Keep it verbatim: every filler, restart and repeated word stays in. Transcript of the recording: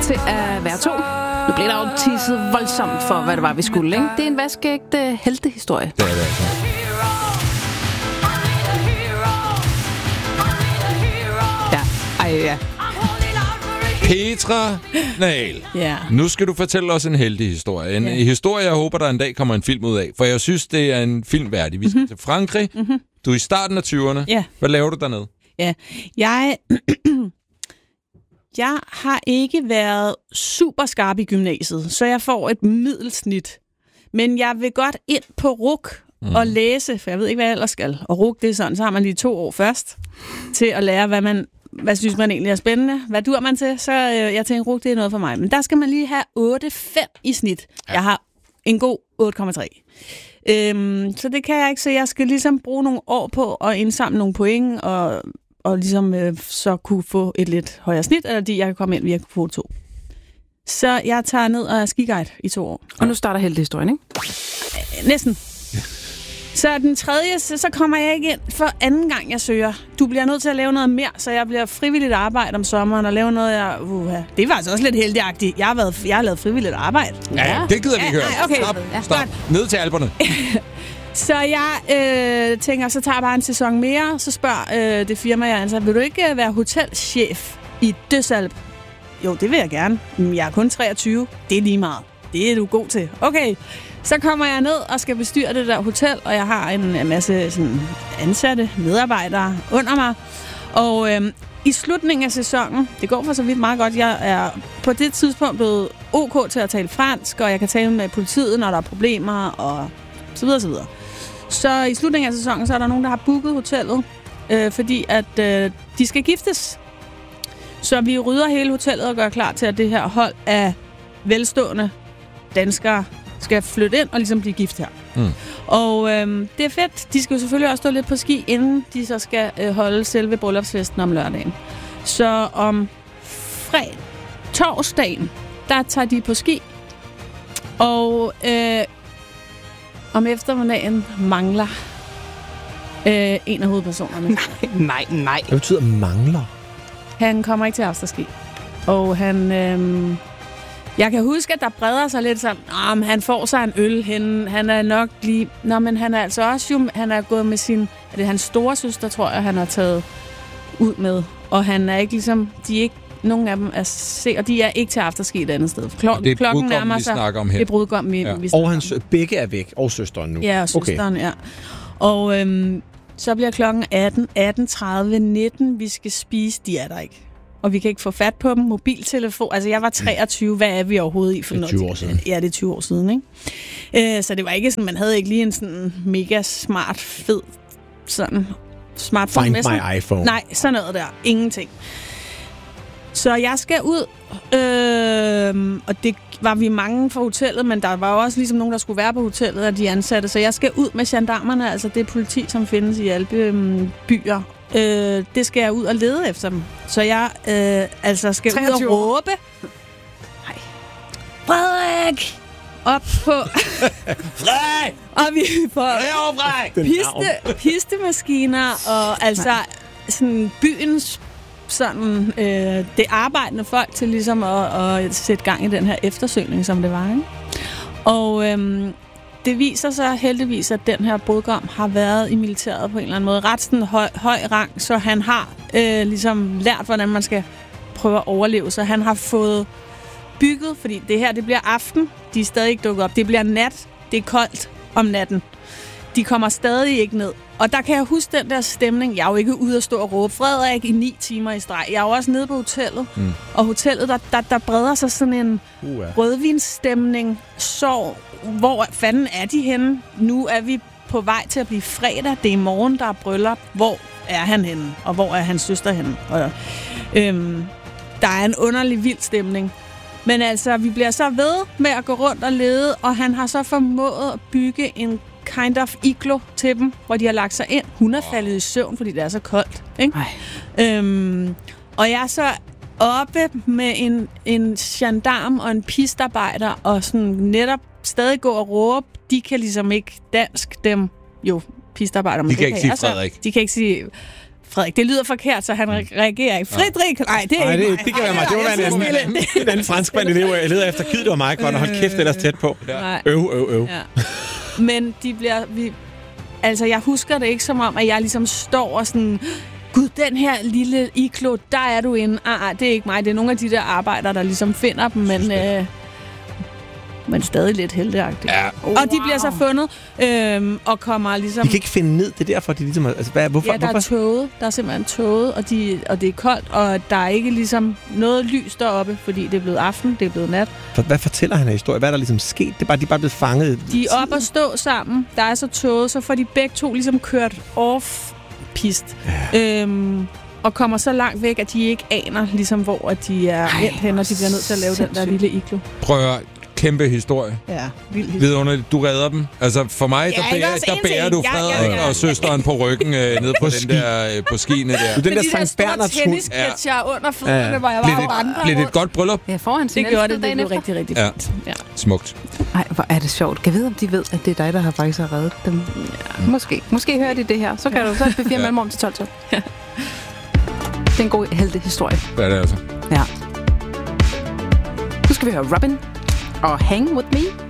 til at være to. Nu bliver der jo tisset voldsomt for, hvad det var, vi skulle, ikke? Det er en vaskeægte heltehistorie. Det er det altså. Ja, ej ja. Petra Nahl, ja. Nu skal du fortælle os en heldig historie. En ja. historie, jeg håber, der en dag kommer en film ud af. For jeg synes, det er en film værdig. Vi skal mm-hmm. til Frankrig. Mm-hmm. Du er i starten af tyverne. Ja. Hvad laver du dernede? Ja, jeg... Jeg har ikke været super skarp i gymnasiet, så jeg får et middelsnit. Men jeg vil godt ind på R U C mm. og læse, for jeg ved ikke, hvad jeg ellers skal. Og R U C, det er sådan, så har man lige to år først til at lære, hvad man... Hvad synes man egentlig er spændende? Hvad dur man til? Så øh, jeg tænker, R U C, det er noget for mig. Men der skal man lige have otte komma fem i snit. Ja. Jeg har en god otte komma tre. Øhm, så det kan jeg ikke, så jeg skal ligesom bruge nogle år på at indsamle nogle point, og, og ligesom øh, så kunne få et lidt højere snit, eller de, jeg kan komme ind via kvote to. Så jeg tager ned og er skiguide i to år. Og nu starter heltehistorien, ikke? Næsten. Så den tredje, så, så kommer jeg ikke ind for anden gang, jeg søger. Du bliver nødt til at lave noget mere, så jeg bliver frivilligt arbejde om sommeren og lave noget, jeg... Uh, det er faktisk også lidt heldigagtigt. Jeg har, været, jeg har lavet frivilligt arbejde. Ja, ja. Det gider vi ikke ja, høre. Nej, okay. Stop, stop. Ned til Alperne. Så jeg øh, tænker, så tager jeg bare en sæson mere, så spørger øh, det firma, jeg ansat, vil du ikke øh, være hotelchef i Døsalp? Jo, det vil jeg gerne. Men jeg er kun treogtyve. Det er lige meget. Det er du god til. Okay. Så kommer jeg ned og skal bestyre det der hotel, og jeg har en masse sådan, ansatte medarbejdere under mig. Og øhm, i slutningen af sæsonen, det går for så vidt meget godt, jeg er på det tidspunkt blevet ok til at tale fransk, og jeg kan tale med politiet, når der er problemer, og så videre, så videre. Så i slutningen af sæsonen, så er der nogen, der har booket hotellet, øh, fordi at øh, de skal giftes. Så vi rydder hele hotellet og gør klar til, at det her hold af velstående danskere skal flytte ind og ligesom blive gift her. Mm. Og øhm, det er fedt. De skal jo selvfølgelig også stå lidt på ski, inden de så skal øh, holde selve bryllupsfesten om lørdagen. Så om fredag, torsdagen, der tager de på ski. Og øh, om eftermiddagen mangler øh, en af hovedpersonerne. Nej, nej, nej. Hvad betyder mangler? Han kommer ikke til afterski. Og han... Øh, Jeg kan huske, at der breder sig lidt sådan, om han får sig en øl henne, han er nok lige... Nå, men han er altså også jo, han er gået med sin... Er det hans store søster, tror jeg, han har taget ud med. Og han er ikke ligesom... De er ikke... Nogen af dem er se, og de er ikke til afterski et andet sted. Klok- det er klokken brudgom, nærmer vi sig. snakker om her. Det er brudgom, vi, ja. vi snakker Og hans begge er væk, og søsteren nu. Ja, og søsteren, okay. ja. Og øhm, så bliver klokken atten, atten tredive, nitten, vi skal spise, de er der ikke. Og vi kan ikke få fat på dem. Mobiltelefon. Altså, jeg var treogtyve. Hvad er vi overhovedet i for noget? Det er tyve år siden. Ja, det er tyve år siden, ikke? Øh, så det var ikke sådan, man havde ikke lige en sådan mega smart, fed sådan smartphone. Find med sådan. my iPhone. Nej, sådan noget der. Ingenting. Så jeg skal ud, øh, og det var vi mange fra hotellet, men der var jo også ligesom nogen, der skulle være på hotellet af de ansatte. Så jeg skal ud med gendarmerne, altså det politi, som findes i alle øh, byer. Øh, det skal jeg ud og lede efter dem. Så jeg øh, altså skal treogtyve ud og råbe. Nej. Frederik! Op på... Frederik! Og vi får piste, pistemaskiner og altså sådan byens sådan øh, det arbejdende folk til ligesom at, at sætte gang i den her eftersøgning, som det var, ikke? Og øhm, det viser sig heldigvis, at den her brudgom har været i militæret på en eller anden måde. Ret sådan høj, høj rang, så han har øh, ligesom lært, hvordan man skal prøve at overleve. Så han har fået bygget, fordi det her, det bliver aften. De er stadig ikke dukket op. Det bliver nat. Det er koldt om natten. De kommer stadig ikke ned. Og der kan jeg huske den der stemning. Jeg er jo ikke ude at stå og råbe Frederik i ni timer i streg. Jeg er jo også nede på hotellet. Mm. Og hotellet, der, der, der breder sig sådan en uh-huh. rødvinsstemning. Så hvor fanden er de henne? Nu er vi på vej til at blive fredag. Det er i morgen, der er bryllup. Hvor er han henne? Og hvor er hans søster henne? Og, øhm, der er en underlig vild stemning. Men altså, vi bliver så ved med at gå rundt og lede, og han har så formået at bygge en kind of iglo til dem, hvor de har lagt sig ind. Hun er faldet i søvn, fordi det er så koldt. Ikke? Øhm, og jeg er så oppe med en, en gendarm og en pistarbejder, og sådan netop stadig gå og råbe. De kan ligesom ikke dansk, dem jo pistarbejder. De kan ikke sige Frederik. De kan ikke sige Frederik, det lyder forkert, så han reagerer ikke. Frederik, nej, det er Nej, ikke det, det kan være mig. Det må være en anden, en anden franskmand elev. Jeg leder efter kid, det var meget godt, og hold kæft, ellers tæt på. Nej. Øv, øv, øv. Ja. Men de bliver... Vi, altså, jeg husker det ikke som om, at jeg ligesom står og sådan... Gud, den her lille iklo, der er du inde. Ah, ah, det er ikke mig. Det er nogle af de der arbejdere, der ligesom finder dem, men... Øh, men stadig lidt heldigagtigt. Ja. Oh, og de bliver så fundet, øhm, og kommer ligesom... De kan ikke finde ned, det er derfor, de ligesom... Altså, hvad, hvorfor, Ja, der hvorfor? er tåget. Der er simpelthen tåget, og, de, og det er koldt, og der er ikke ligesom noget lys deroppe, fordi det er blevet aften, det er blevet nat. For, hvad fortæller han af historie? Hvad er der ligesom sket? Det er bare, de er bare blevet fanget. De er oppe og stå sammen. Der er så tåget, så får de begge to ligesom kørt off-pist. Ja. Øhm, og kommer så langt væk, at de ikke aner, ligesom, hvor at de er endt hen, og de bliver nødt til at lave den der lille iglo. Prøv at kæmpe historie. Ja, vildt. Vidunderligt. Du redder dem. Altså, for mig, der Ja, ikke bærer, også der en bærer ting. du Ja, Frederik ja, ja. og søsteren på ryggen øh, ned på, den der, øh, på skiene der. Du er den der de der Sankt store Bernards hund. tennisketcher under fødderne, Ja, ja. hvor jeg Blev var det, og vandrede blev det et rundt. godt bryllup? Ja, foran sin Det gjorde elskede det, det dagen blev efter. rigtig, rigtig Ja. fint. Ja. Smukt. Ej, hvor er det sjovt. Kan jeg vide, om de ved, at det er dig, der har faktisk har reddet dem? Ja. Måske. Måske hører de det her. Så kan du så er det fire mellem om til tolv. Ja. Det er en god heldig historie. Det er det altså. Ja. Nu skal vi høre Robin og Hang With Me.